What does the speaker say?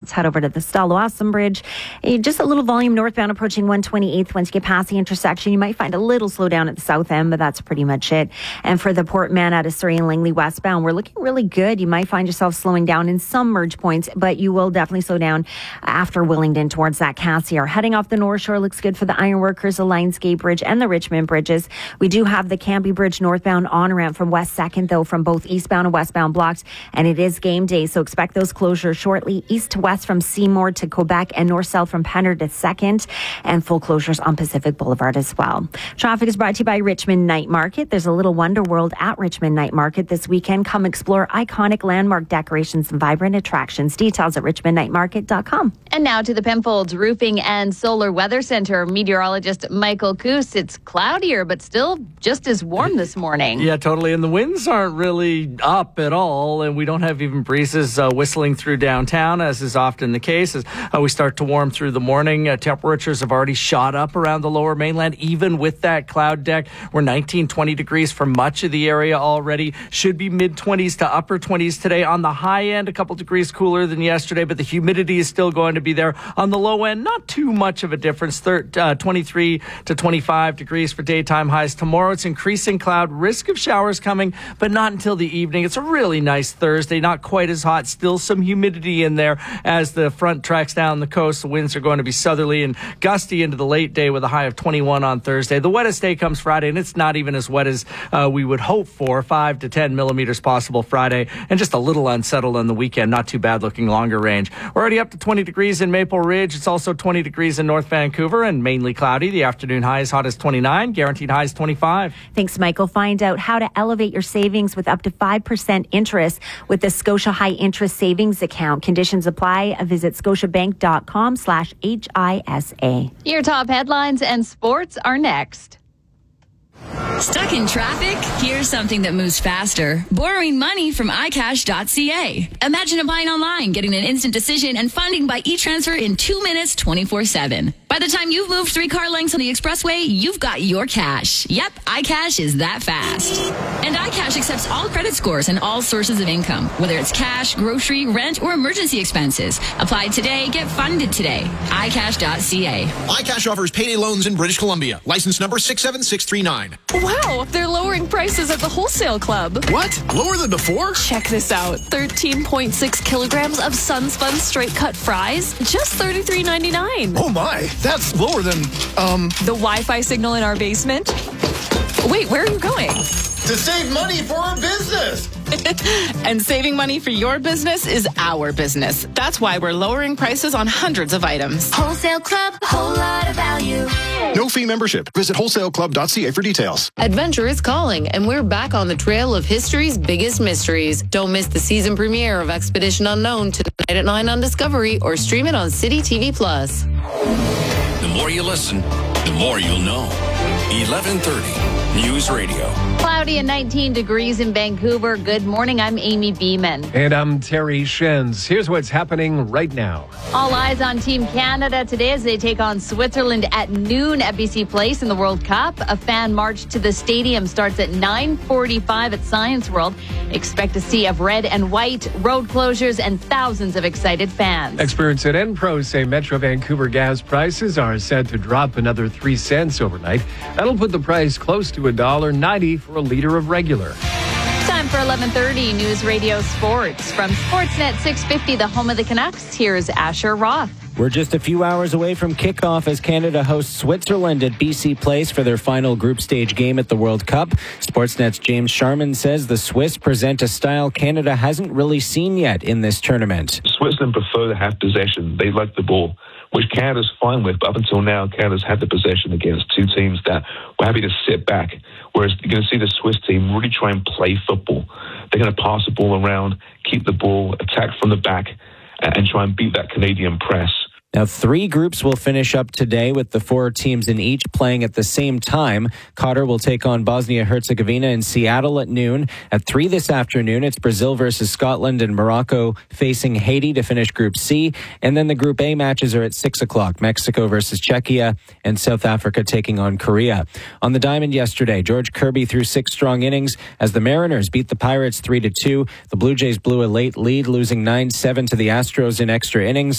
let's head over to the Stalo-Awesome Bridge. Just a little volume northbound approaching 128th. Once you get past the intersection, you might find a little slowdown at the south end, but that's pretty much it. And for the Port Mann out of Surrey and Langley westbound, we're looking really good. You might find yourself slowing down in some merge points, but you will definitely slow down after Willingdon towards that Cassiar. Heading off the North Shore looks good for the Ironworkers, the Lionsgate Bridge, and the Richmond bridges. We do have the Cambie Bridge northbound on-ramp from West 2nd, though, from both eastbound and westbound blocks, and it is game day, so expect those closures shortly. East to west from Seymour to Quebec and north-south from Penner to 2nd, and full closures on Pacific Boulevard as well. Traffic is brought to you by Richmond Night Market. There's a little wonder world at Richmond Night Market this weekend. Come explore iconic landmark decorations and vibrant attractions. Details at richmondnightmarket.com. And now to the Penfolds Roofing and Solar Weather Center. Meteorologist Michael Coos. It's cloudier, but still just as warm this morning. Yeah, totally. And the winds aren't really up at all. And we don't have even breezes whistling through downtown, as is often the case. As we start to warm through the morning, temperatures have already shot up around the lower mainland. Even with that cloud deck, we're 19, 20 degrees for much of the area already. Should be mid-20s to upper 20s today. On the high end, a couple degrees cooler than yesterday, but the humidity is still going to be there. On the low end, not too much of a difference. 23 to 25 degrees for daytime highs. Tomorrow, it's increasing cloud. Risk of showers coming, but not until the evening. It's a really nice Thursday. Not quite as hot. Still some humidity in there as the front tracks down the coast. The winds are going to be southerly and gusty into the late day with a high of 21 on Thursday. The wettest day comes Friday, and it's not even as wet as we would hope for. 5 to 10 millimeters possible Friday, and just a little unsettled on the weekend. Not too bad looking longer range. We're already up to 20 degrees in Maple Ridge. It's also 20 degrees in North Vancouver and mainly cloudy. The afternoon high is hot as 29. Guaranteed high is 25. Thanks, Michael. Find out how to elevate your savings with up to 5% interest with the Scotia High Interest Savings Account. Conditions apply. Visit scotiabank.com/HISA. Your top headlines and sports are next. Stuck in traffic? Here's something that moves faster. Borrowing money from iCash.ca. Imagine applying online, getting an instant decision, and funding by e-transfer in 2 minutes, 24/7. By the time you've moved 3 car lengths on the expressway, you've got your cash. Yep, iCash is that fast. And iCash accepts all credit scores and all sources of income, whether it's cash, grocery, rent, or emergency expenses. Apply today, get funded today. iCash.ca. iCash offers payday loans in British Columbia. License number 67639. Wow, they're lowering prices at the wholesale club. What? Lower than before? Check this out. 13.6 kilograms of Sunspun straight cut fries, just $33.99. Oh my, that's lower than, The Wi-Fi signal in our basement? Wait, where are you going? To save money for our business. And saving money for your business is our business. That's why we're lowering prices on hundreds of items. Wholesale Club, whole lot of value. No fee membership. Visit wholesaleclub.ca for details. Adventure is calling, and we're back on the trail of history's biggest mysteries. Don't miss the season premiere of Expedition Unknown tonight at 9 on Discovery, or stream it on City TV Plus. The more you listen, the more you'll know. 1130 News Radio. Cloudy and 19 degrees in Vancouver. Good morning. I'm Amy Beeman. And I'm Terry Shens. Here's what's happening right now. All eyes on Team Canada today as they take on Switzerland at noon at BC Place in the World Cup. A fan march to the stadium starts at 9:45 at Science World. Expect a sea of red and white, road closures, and thousands of excited fans. Experts at Enpro say Metro Vancouver gas prices are set to drop another 3 cents overnight. That'll put the price close to $1.90 for a liter of regular. Time for 11:30 News Radio Sports. From Sportsnet 650, the home of the Canucks, here's Asher Roth. We're just a few hours away from kickoff as Canada hosts Switzerland at BC Place for their final group stage game at the World Cup. Sportsnet's James Sharman says the Swiss present a style Canada hasn't really seen yet in this tournament. Switzerland prefer to have possession. They like the ball, which Canada's fine with. But up until now, Canada's had the possession against two teams that were happy to sit back. Whereas you're going to see the Swiss team really try and play football. They're going to pass the ball around, keep the ball, attack from the back, and try and beat that Canadian press. Now, 3 groups will finish up today with the 4 teams in each playing at the same time. Qatar will take on Bosnia-Herzegovina in Seattle at noon. At 3 this afternoon, it's Brazil versus Scotland and Morocco facing Haiti to finish Group C. And then the Group A matches are at 6 o'clock. Mexico versus Czechia and South Africa taking on Korea. On the diamond yesterday, George Kirby threw 6 strong innings as the Mariners beat the Pirates 3-2. The Blue Jays blew a late lead, losing 9-7 to the Astros in extra innings.